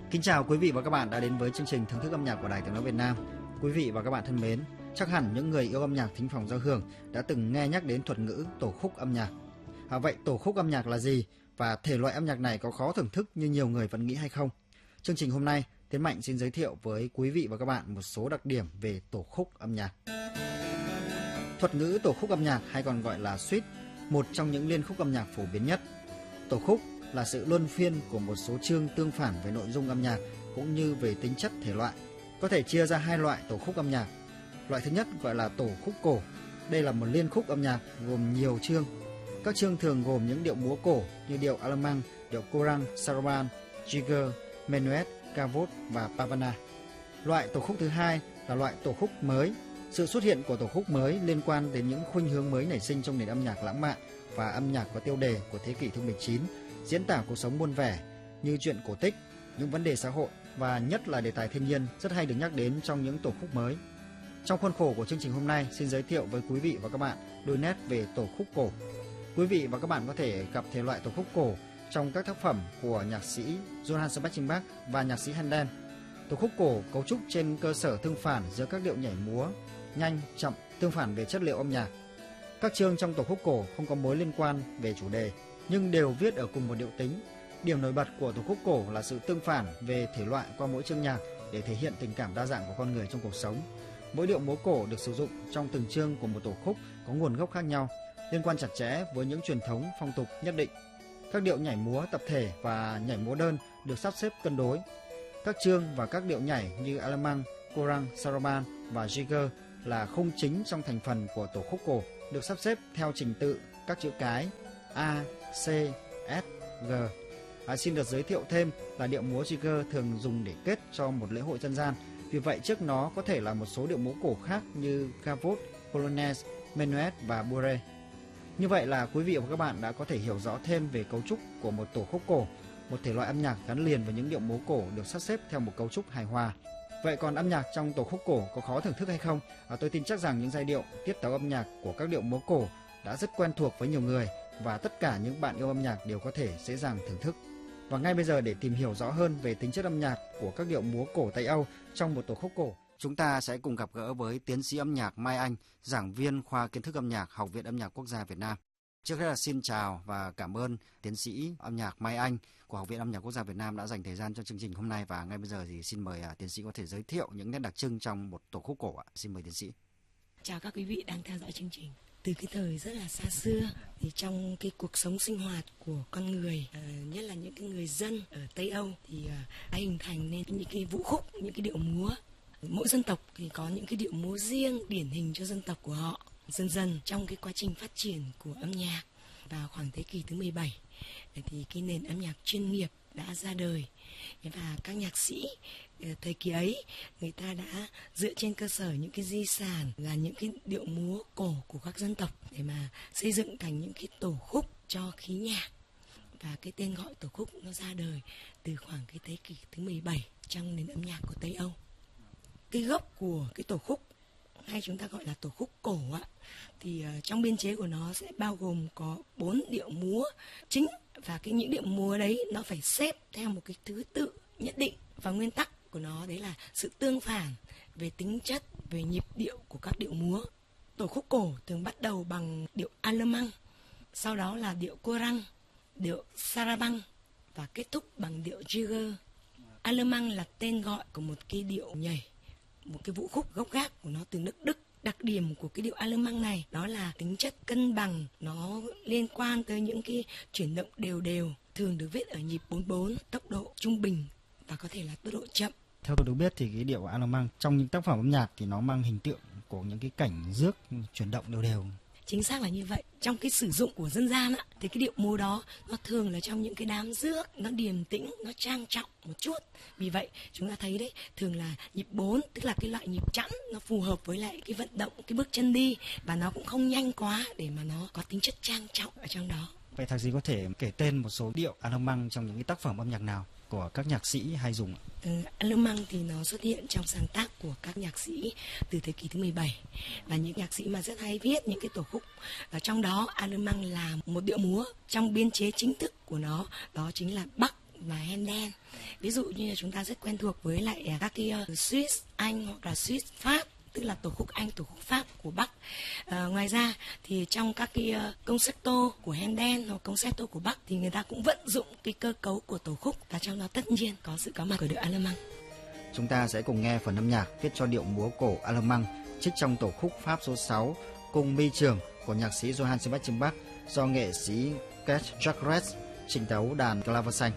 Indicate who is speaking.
Speaker 1: Kính chào quý vị và các bạn đã đến với chương trình Thưởng thức âm nhạc của Đài Tiếng nói Việt Nam. Quý vị và các bạn thân mến, chắc hẳn những người yêu âm nhạc thính phòng giao hưởng đã từng nghe nhắc đến thuật ngữ tổ khúc âm nhạc. Vậy tổ khúc âm nhạc là gì và thể loại âm nhạc này có khó thưởng thức như nhiều người vẫn nghĩ hay không? Chương trình hôm nay, Tiến Mạnh xin giới thiệu với quý vị và các bạn một số đặc điểm về tổ khúc âm nhạc. Thuật ngữ tổ khúc âm nhạc hay còn gọi là suite, một trong những liên khúc âm nhạc phổ biến nhất. Tổ khúc là sự luân phiên của một số chương tương phản về nội dung âm nhạc cũng như về tính chất thể loại. Có thể chia ra hai loại tổ khúc âm nhạc. Loại thứ nhất gọi là tổ khúc cổ. Đây là một liên khúc âm nhạc gồm nhiều chương. Các chương thường gồm những điệu múa cổ như điệu alemang, điệu korang, saraban, jigger, menuet, gavotte và pavana. Loại tổ khúc thứ hai là loại tổ khúc mới. Sự xuất hiện của tổ khúc mới liên quan đến những khuynh hướng mới nảy sinh trong nền âm nhạc lãng mạn và âm nhạc có tiêu đề của thế kỷ thứ 19, diễn tả cuộc sống muôn vẻ như chuyện cổ tích, những vấn đề xã hội và nhất là đề tài thiên nhiên rất hay được nhắc đến trong những tổ khúc mới. Trong khuôn khổ của chương trình hôm nay, xin giới thiệu với quý vị và các bạn đôi nét về tổ khúc cổ. Quý vị và các bạn có thể gặp thể loại tổ khúc cổ trong các tác phẩm của nhạc sĩ Johann Sebastian Bach và nhạc sĩ Handel. Tổ khúc cổ cấu trúc trên cơ sở tương phản giữa các điệu nhảy múa nhanh, chậm, tương phản về chất liệu âm nhạc. Các chương trong tổ khúc cổ không có mối liên quan về chủ đề, nhưng đều viết ở cùng một điệu tính. Điểm nổi bật của tổ khúc cổ là sự tương phản về thể loại qua mỗi chương nhạc để thể hiện tình cảm đa dạng của con người trong cuộc sống. Mỗi điệu múa cổ được sử dụng trong từng chương của một tổ khúc có nguồn gốc khác nhau, liên quan chặt chẽ với những truyền thống phong tục nhất định. Các điệu nhảy múa tập thể và nhảy múa đơn được sắp xếp cân đối. Các chương và các điệu nhảy như alemang, korang, saraban và jigger là khung chính trong thành phần của tổ khúc cổ, được sắp xếp theo trình tự các chữ cái A, C, S, G. Xin được giới thiệu thêm là điệu múa jigger thường dùng để kết cho một lễ hội dân gian. Vì vậy trước nó có thể là một số điệu múa cổ khác như gavotte, polonaise, menuet và bourrée. Như vậy là quý vị và các bạn đã có thể hiểu rõ thêm về cấu trúc của một tổ khúc cổ, một thể loại âm nhạc gắn liền với những điệu múa cổ được sắp xếp theo một cấu trúc hài hòa. Vậy còn âm nhạc trong tổ khúc cổ có khó thưởng thức hay không? Tôi tin chắc rằng những giai điệu, tiết tấu âm nhạc của các điệu múa cổ đã rất quen thuộc với nhiều người và tất cả những bạn yêu âm nhạc đều có thể dễ dàng thưởng thức. Và ngay bây giờ để tìm hiểu rõ hơn về tính chất âm nhạc của các điệu múa cổ Tây Âu trong một tổ khúc cổ, chúng ta sẽ cùng gặp gỡ với tiến sĩ âm nhạc Mai Anh, giảng viên khoa kiến thức âm nhạc Học viện Âm nhạc Quốc gia Việt Nam. Trước hết là xin chào và cảm ơn tiến sĩ âm nhạc Mai Anh của Học viện Âm nhạc Quốc gia Việt Nam đã dành thời gian cho chương trình hôm nay, và ngay bây giờ thì xin mời tiến sĩ có thể giới thiệu những nét đặc trưng trong một tổ khúc cổ ạ. Xin mời tiến sĩ.
Speaker 2: Chào các quý vị đang theo dõi chương trình. Từ cái thời rất là xa xưa thì trong cái cuộc sống sinh hoạt của con người, nhất là những cái người dân ở Tây Âu thì đã hình thành nên những cái vũ khúc, những cái điệu múa. Mỗi dân tộc thì có những cái điệu múa riêng điển hình cho dân tộc của họ. Dần dần trong cái quá trình phát triển của âm nhạc vào khoảng thế kỷ thứ 17 thì cái nền âm nhạc chuyên nghiệp đã ra đời, và các nhạc sĩ thời kỳ ấy người ta đã dựa trên cơ sở những cái di sản là những cái điệu múa cổ của các dân tộc để mà xây dựng thành những cái tổ khúc cho khí nhạc, và cái tên gọi tổ khúc nó ra đời từ khoảng cái thế kỷ thứ 17 trong nền âm nhạc của Tây Âu. Cái gốc của cái tổ khúc hay chúng ta gọi là tổ khúc cổ thì trong biên chế của nó sẽ bao gồm có 4 điệu múa chính, và những điệu múa đấy nó phải xếp theo một cái thứ tự nhất định, và nguyên tắc của nó đấy là sự tương phản về tính chất, về nhịp điệu của các điệu múa. Tổ khúc cổ thường bắt đầu bằng điệu alemang, sau đó là điệu korang, điệu sarabang và kết thúc bằng điệu jigger. Alemang là tên gọi của một cái điệu nhảy, một cái vũ khúc gốc gác của nó từ nước Đức. Đặc điểm của cái điệu alemang này đó là tính chất cân bằng, nó liên quan tới những cái chuyển động đều đều, thường được viết ở nhịp 4/4, tốc độ trung bình và có thể là tốc độ chậm.
Speaker 1: Theo tôi được biết thì cái điệu alemang trong những tác phẩm âm nhạc thì nó mang hình tượng của những cái cảnh rước chuyển động đều đều.
Speaker 2: Chính xác là như vậy. Trong cái sử dụng của dân gian thì cái điệu múa đó nó thường là trong những cái đám rước, nó điềm tĩnh, nó trang trọng một chút. Vì vậy chúng ta thấy đấy, thường là nhịp 4, tức là cái loại nhịp chẵn, nó phù hợp với lại cái vận động, cái bước chân đi, và nó cũng không nhanh quá để mà nó có tính chất trang trọng ở trong đó.
Speaker 1: Vậy thạc sĩ có thể kể tên một số điệu alemang trong những cái tác phẩm âm nhạc nào của các nhạc sĩ hay dùng?
Speaker 2: Alemang thì nó xuất hiện trong sáng tác của các nhạc sĩ từ thế kỷ thứ 17, và những nhạc sĩ mà rất hay viết những cái tổ khúc. Trong đó alemang là một điệu múa trong biên chế chính thức của nó, đó chính là Bach và Handel. Ví dụ như là chúng ta rất quen thuộc với lại các cái Swiss Anh hoặc là Swiss Pháp, tức là tổ khúc Anh, tổ khúc Pháp của Bắc. Ngoài ra thì trong các cái concerto của Handel hoặc concerto của Bắc thì người ta cũng vận dụng cái cơ cấu của tổ khúc, và trong đó tất nhiên có sự có mặt của đội Allemande.
Speaker 1: Chúng ta sẽ cùng nghe phần âm nhạc viết cho điệu múa cổ Allemande trích trong tổ khúc Pháp số 6 Cung Mi Trường của nhạc sĩ Johann Sebastian Bach do nghệ sĩ Gert Jacques trình tấu đàn clavecin.